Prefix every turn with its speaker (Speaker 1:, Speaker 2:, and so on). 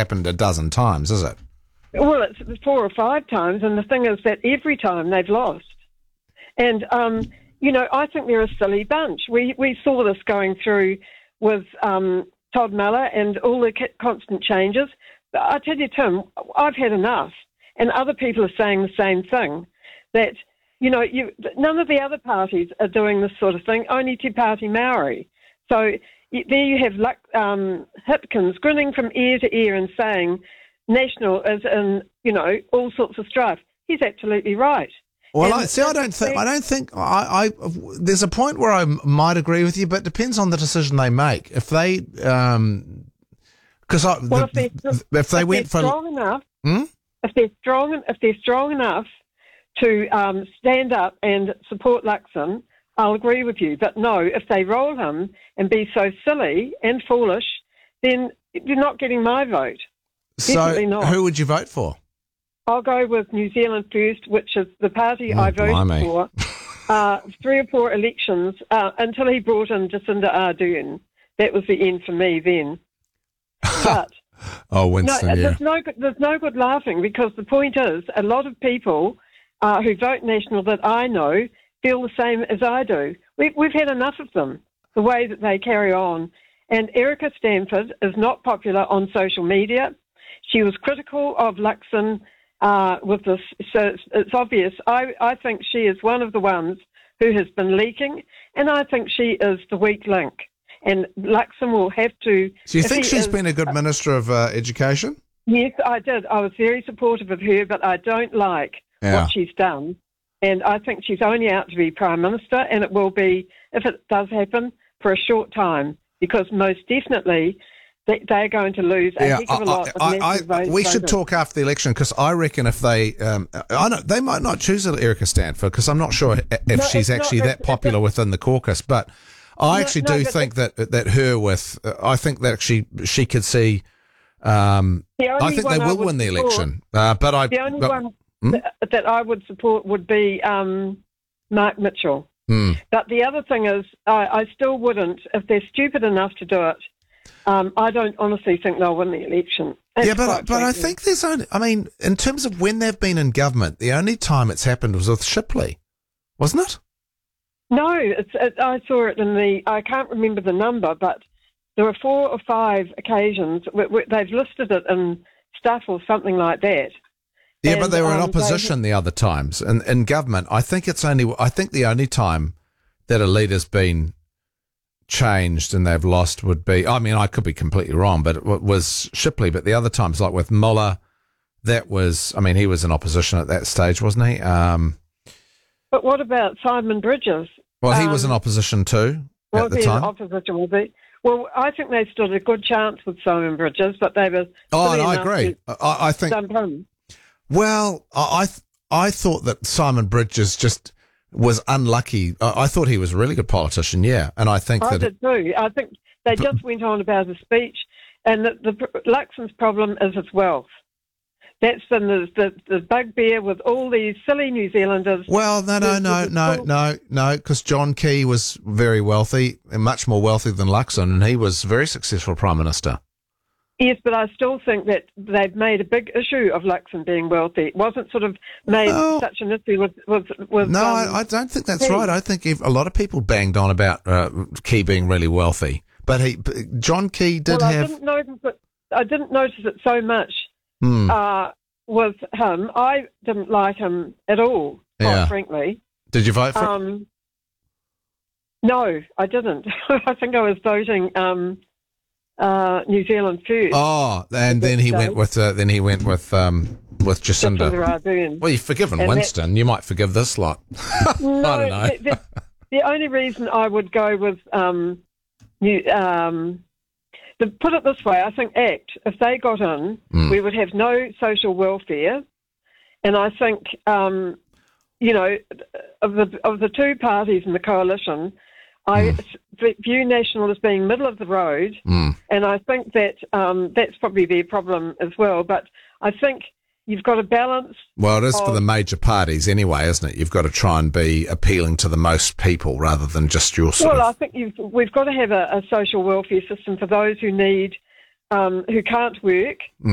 Speaker 1: happened a dozen times, is it?
Speaker 2: Well, it's 4 or 5 times, and the thing is that every time they've lost. And, I think they're a silly bunch. We saw this going through with Todd Muller and all the constant changes. But I tell you, Tim, I've had enough. And other people are saying the same thing, that, none of the other parties are doing this sort of thing, only Te Pāti Māori. So there you have Hipkins grinning from ear to ear and saying National is in, all sorts of strife. He's absolutely right.
Speaker 1: Well, I don't think. There's a point where I might agree with you, but it depends on the decision they make. If they, if
Speaker 2: they're strong enough to stand up and support Luxon, I'll agree with you. But no, if they roll him and be so silly and foolish, then you're not getting my vote. Definitely not.
Speaker 1: Who would you vote for?
Speaker 2: I'll go with New Zealand First, which is the party I voted for 3 or 4 elections until he brought in Jacinda Ardern. That was the end for me then. But
Speaker 1: Winston,
Speaker 2: there's no good laughing, because the point is a lot of people who vote National that I know feel the same as I do. We've had enough of them, the way that they carry on. And Erica Stanford is not popular on social media. She was critical of Luxon with this, so it's obvious. I think she is one of the ones who has been leaking, and I think she is the weak link. And Luxon will have to...
Speaker 1: Do you think she's been a good Minister of Education?
Speaker 2: Yes, I did. I was very supportive of her, but I don't like what she's done. And I think she's only out to be Prime Minister, and it will be, if it does happen, for a short time, because most definitely they're going to lose a heck of a lot of national votes.
Speaker 1: We should talk after the election, because I reckon if they... they might not choose Erica Stanford, because I'm not sure if she's actually that popular within the caucus, but I actually do think that her with... I think that she could see... I think they will win the election. The only one
Speaker 2: that I would support would be Mark Mitchell. But the other thing is, I still wouldn't, if they're stupid enough to do it, I don't honestly think they'll win the election.
Speaker 1: But I think there's only... I mean, in terms of when they've been in government, the only time it's happened was with Shipley, wasn't it?
Speaker 2: No, I saw it in the... I can't remember the number, but there were 4 or 5 occasions. They've listed it in stuff or something like that.
Speaker 1: Yeah, but they were in opposition the other times. And in government, I think the only time that a leader's been changed and they've lost would be... I mean, I could be completely wrong, but it was Shipley. But the other times, like with Muller, that was... I mean, he was in opposition at that stage, wasn't he?
Speaker 2: But what about Simon Bridges?
Speaker 1: Well, he was in opposition too at the time.
Speaker 2: Opposition will be... Well, I think they stood a good chance with Simon Bridges, but they were...
Speaker 1: I agree. I think...
Speaker 2: Dump him.
Speaker 1: Well, I thought that Simon Bridges just was unlucky. I thought he was a really good politician, yeah. And I think
Speaker 2: I did too. I think they just went on about his speech, and the Luxon's problem is his wealth. That's been the bugbear with all these silly New Zealanders.
Speaker 1: Well, no, because John Key was very wealthy, and much more wealthy than Luxon, and he was a very successful Prime Minister.
Speaker 2: Yes, but I still think that they've made a big issue of Luxon being wealthy. It wasn't sort of made such an issue with
Speaker 1: No, I don't think that's right. I think a lot of people banged on about Key being really wealthy. But John Key did have...
Speaker 2: I didn't notice it so much with him. I didn't like him at all, quite frankly.
Speaker 1: Did you vote for him?
Speaker 2: No, I didn't. I think I was voting... New Zealand First.
Speaker 1: Oh, and then he went with Jacinda Ardern. Well, you've forgiven Winston. You might forgive this lot.
Speaker 2: No,
Speaker 1: I don't know.
Speaker 2: The only reason I would go with to put it this way, I think ACT, if they got in, we would have no social welfare, and I think of the 2 parties in the coalition, I view National as being middle of the road, and I think that that's probably their problem as well. But I think you've got to balance.
Speaker 1: Well, it is for the major parties anyway, isn't it? You've got to try and be appealing to the most people rather than just your sort of...
Speaker 2: Well, I think we've got to have a social welfare system for those who need, who can't work,